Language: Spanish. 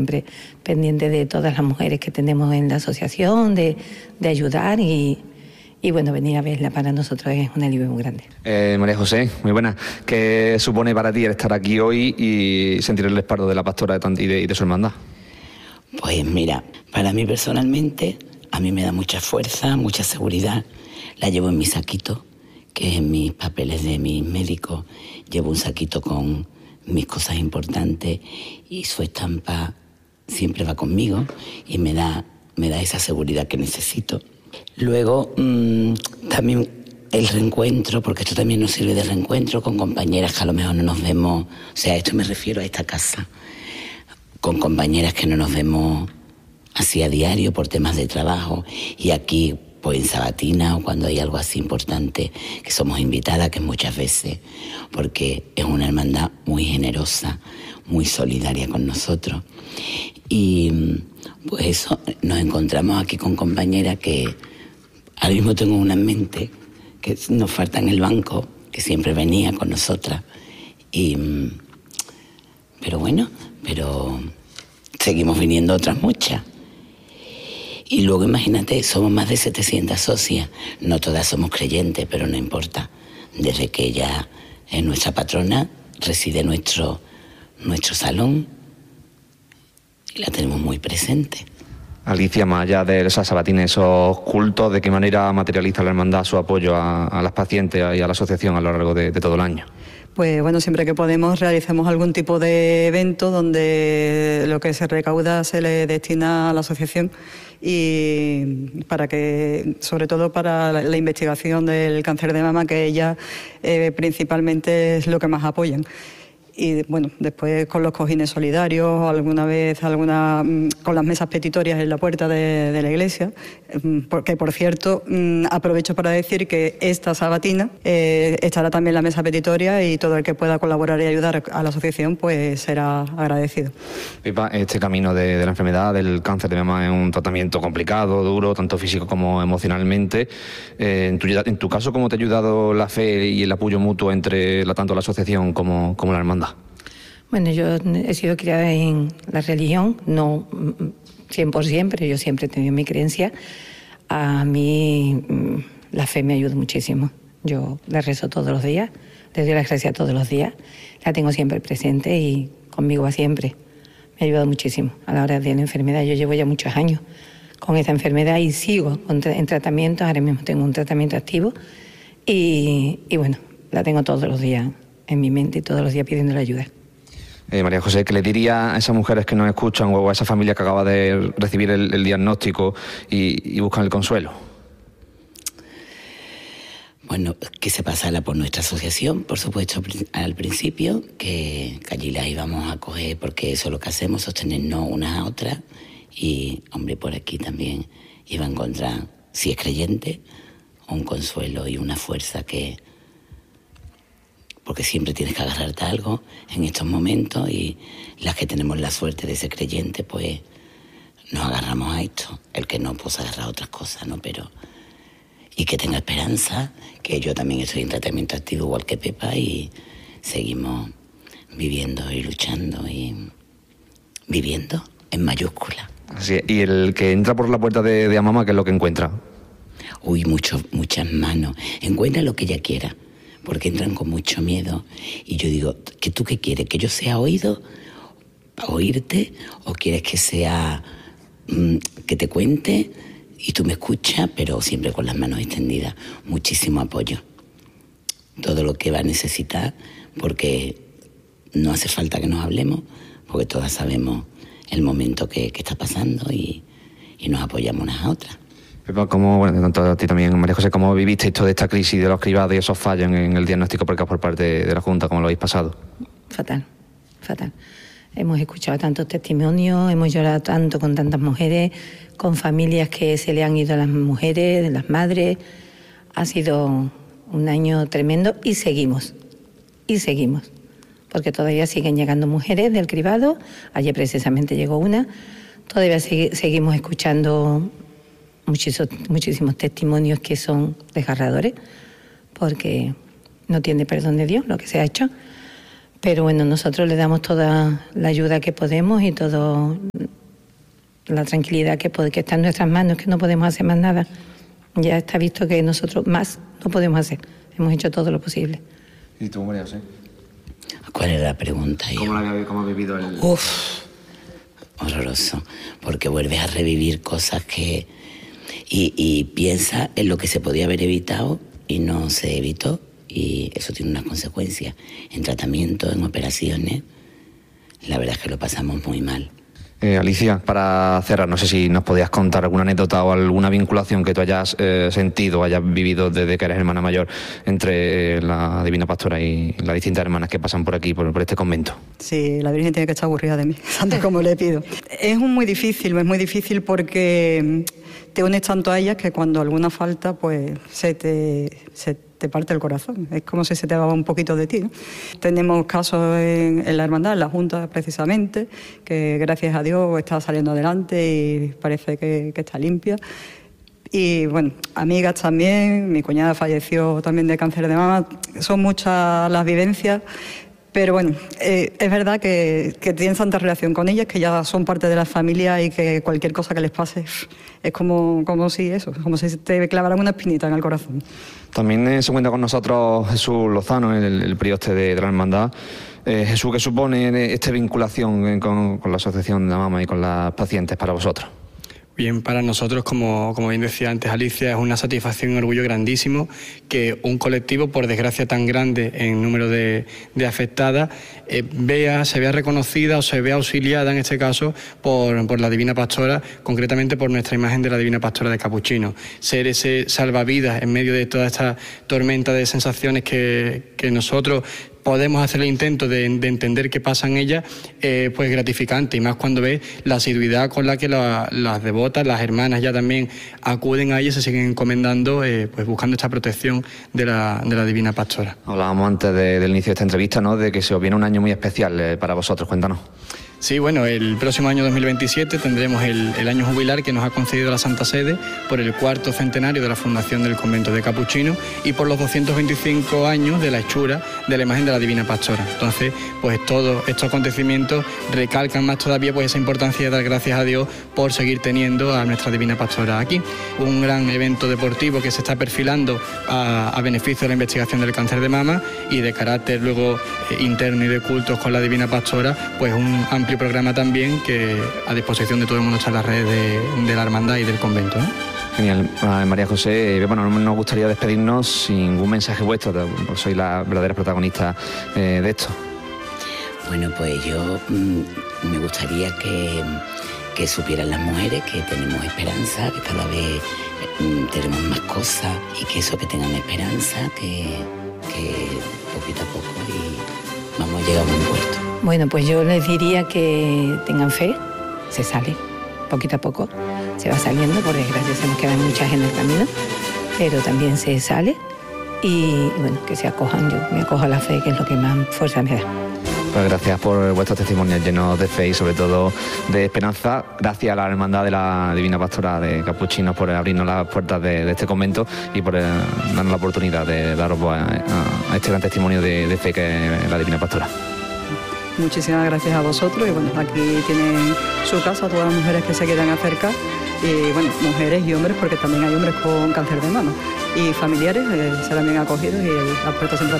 siempre pendiente de todas las mujeres que tenemos en la asociación, de ayudar y bueno, venir a verla para nosotros es un alivio muy grande. María José, muy buena. ¿Qué supone para ti el estar aquí hoy y sentir el respaldo de la pastora y de su hermandad? Pues mira, para mí personalmente, a mí me da mucha fuerza, mucha seguridad. La llevo en mi saquito, que es en mis papeles de mis médicos. Llevo un saquito con mis cosas importantes y su estampa siempre va conmigo y me da esa seguridad que necesito. Luego, también el reencuentro, porque esto también nos sirve de reencuentro con compañeras que a lo mejor no nos vemos, o sea, esto me refiero a esta casa, con compañeras que no nos vemos así a diario por temas de trabajo, y aquí, pues en Sabatina o cuando hay algo así importante, que somos invitadas, que muchas veces, porque es una hermandad muy generosa, muy solidaria con nosotros. Y pues eso, nos encontramos aquí con compañeras que ahora mismo tengo una en mente, que nos falta en el banco, que siempre venía con nosotras. Pero seguimos viniendo otras muchas. Y luego imagínate, somos más de 700 socias, no todas somos creyentes, pero no importa. Desde que ella es nuestra patrona, reside nuestro salón y la tenemos muy presente. Alicia, más allá de esas sabatines, esos cultos, ¿de qué manera materializa la hermandad su apoyo a las pacientes y a la asociación a lo largo de todo el año? Pues bueno, siempre que podemos realizamos algún tipo de evento donde lo que se recauda se le destina a la asociación, y para que, sobre todo para la investigación del cáncer de mama, que ella principalmente es lo que más apoyan. Y bueno, después con los cojines solidarios, alguna vez con las mesas petitorias en la puerta de la iglesia, porque por cierto, aprovecho para decir que esta sabatina estará también la mesa petitoria, y todo el que pueda colaborar y ayudar a la asociación pues será agradecido. Pipa, este camino de la enfermedad del cáncer de mama es un tratamiento complicado, duro, tanto físico como emocionalmente. En tu caso, ¿cómo te ha ayudado la fe y el apoyo mutuo entre tanto la asociación como la hermandad? Bueno, yo he sido criada en la religión, no 100%, pero yo siempre he tenido mi creencia. A mí la fe me ayuda muchísimo. Yo la rezo todos los días, le doy las gracias todos los días, la tengo siempre presente y conmigo va siempre. Me ha ayudado muchísimo a la hora de la enfermedad. Yo llevo ya muchos años con esta enfermedad y sigo en tratamiento. Ahora mismo tengo un tratamiento activo y bueno, la tengo todos los días en mi mente y todos los días pidiendo la ayuda. María José, ¿qué le diría a esas mujeres que nos escuchan o a esa familia que acaba de recibir el diagnóstico y buscan el consuelo? Bueno, que se pasara por nuestra asociación, por supuesto, al principio, que allí las íbamos a coger, porque eso es lo que hacemos, sostenernos unas a otras. Y, hombre, por aquí también iba a encontrar, si es creyente, un consuelo y una fuerza porque siempre tienes que agarrarte a algo en estos momentos, y las que tenemos la suerte de ser creyentes, pues nos agarramos a esto. El que no, pues agarra a otras cosas, ¿no? Y que tenga esperanza, que yo también estoy en tratamiento activo igual que Pepa, y seguimos viviendo y luchando y viviendo en mayúscula. Así es. Y el que entra por la puerta de Amama, ¿qué es lo que encuentra? Uy, muchas manos. Encuentra lo que ella quiera, porque entran con mucho miedo. Y yo digo, ¿que tú qué quieres? ¿Que yo sea oído, oírte? ¿O quieres que sea que te cuente y tú me escuchas, pero siempre con las manos extendidas? Muchísimo apoyo. Todo lo que va a necesitar, porque no hace falta que nos hablemos, porque todas sabemos el momento que está pasando y nos apoyamos unas a otras. Pepa, tanto a ti también, María José, ¿cómo vivisteis toda esta crisis de los cribados y esos fallos en el diagnóstico precoz por parte de la Junta? ¿Cómo lo habéis pasado? Fatal. Hemos escuchado tantos testimonios, hemos llorado tanto con tantas mujeres, con familias que se le han ido a las mujeres, las madres. Ha sido un año tremendo y seguimos, porque todavía siguen llegando mujeres del cribado. Ayer precisamente llegó una. Todavía seguimos escuchando muchísimos testimonios que son desgarradores, porque no tiene perdón de Dios lo que se ha hecho. Pero bueno, nosotros le damos toda la ayuda que podemos y todo la tranquilidad que está en nuestras manos, que no podemos hacer más nada. Ya está visto que nosotros más no podemos hacer. Hemos hecho todo lo posible. ¿Y tú, María José? ¿Cuál era la pregunta? ¿Cómo has vivido el...? Horroroso, porque vuelves a revivir cosas que... Y piensa en lo que se podía haber evitado y no se evitó, y eso tiene unas consecuencias en tratamiento, en operaciones. La verdad es que lo pasamos muy mal. Alicia, para cerrar, no sé si nos podías contar alguna anécdota o alguna vinculación que tú hayas sentido o hayas vivido desde que eres hermana mayor entre la Divina Pastora y las distintas hermanas que pasan por aquí, por este convento. Sí, la Virgen tiene que estar aburrida de mí, tanto como le pido. Es muy difícil porque te unes tanto a ellas que cuando alguna falta, pues se te parte el corazón. Es como si se te va un poquito de ti, ¿no? Tenemos casos en la hermandad, en la Junta precisamente, que gracias a Dios está saliendo adelante y parece que está limpia. Y bueno, amigas también, mi cuñada falleció también de cáncer de mama. Son muchas las vivencias, pero bueno, es verdad que tienen tanta relación con ellas, que ya son parte de la familia y que cualquier cosa que les pase es como si te clavaran una espinita en el corazón. También se cuenta con nosotros Jesús Lozano, el prioste de la hermandad. Jesús, ¿qué supone esta vinculación con la Asociación de la Mama y con las pacientes para vosotros? Bien, para nosotros, como bien decía antes Alicia, es una satisfacción y un orgullo grandísimo que un colectivo, por desgracia tan grande en número de afectadas, se vea reconocida o se vea auxiliada, en este caso, por la Divina Pastora, concretamente por nuestra imagen de la Divina Pastora de Capuchino. Ser ese salvavidas en medio de toda esta tormenta de sensaciones que nosotros podemos hacer el intento de entender qué pasa en ella, pues gratificante, y más cuando ves la asiduidad con la que las devotas, las hermanas ya también acuden a ella y se siguen encomendando, pues buscando esta protección de la Divina Pastora. Hablábamos antes del inicio de esta entrevista, ¿no?, de que se os viene un año muy especial para vosotros. Cuéntanos. Sí, bueno, el próximo año 2027 tendremos el año jubilar que nos ha concedido la Santa Sede por el 4º centenario de la fundación del convento de Capuchino y por los 225 años de la hechura de la imagen de la Divina Pastora. Entonces, pues todos estos acontecimientos recalcan más todavía pues esa importancia de dar gracias a Dios por seguir teniendo a nuestra Divina Pastora aquí. Un gran evento deportivo que se está perfilando a beneficio de la investigación del cáncer de mama y de carácter luego interno y de cultos con la Divina Pastora, pues un amplio programa también que a disposición de todo el mundo está en las redes de la hermandad y del convento, ¿no? Genial. María José, bueno, nos gustaría despedirnos sin un mensaje vuestro, sois la verdadera protagonista de esto. Bueno, pues yo me gustaría que supieran las mujeres que tenemos esperanza, que cada vez tenemos más cosas y que eso, que tengan esperanza, que poquito a poco y vamos a llegar a buen puerto. Bueno, pues yo les diría que tengan fe, se sale, poquito a poco, se va saliendo, por desgracia se nos quedan muchas en el camino, pero también se sale y bueno, que se acojan, yo me acojo a la fe, que es lo que más fuerza me da. Pues gracias por vuestros testimonios llenos de fe y sobre todo de esperanza. Gracias a la Hermandad de la Divina Pastora de Capuchinos por abrirnos las puertas de este convento y por darnos la oportunidad de daros a este gran testimonio de fe que es la Divina Pastora. Muchísimas gracias a vosotros y bueno, aquí tienen su casa todas las mujeres que se quieran acercar y bueno, mujeres y hombres, porque también hay hombres con cáncer de mama y familiares serán bien acogidos y las puertas siempre